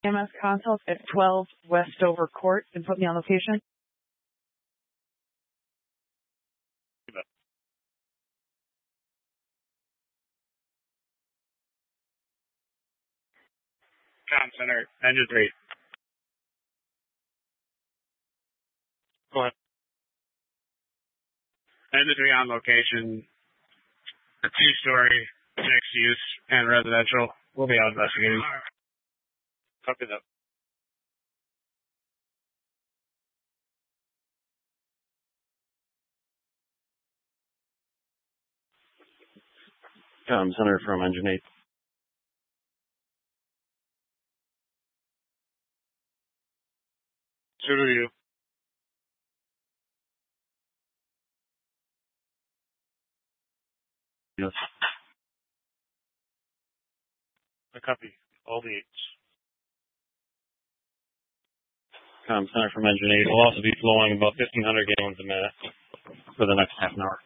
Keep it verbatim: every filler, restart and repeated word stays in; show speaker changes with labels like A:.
A: E M S consult at twelve Westover Court and put me on location.
B: Comm Center, engine three. Go ahead. Engine three on location. A two-story, mixed use, and residential. We'll be out investigating. Copy that. Comm Center from engine eight. Two to you. Yes. I copy. All the eights. Comm Center from engine eight will also be flowing about fifteen hundred gallons a minute for the next half an hour.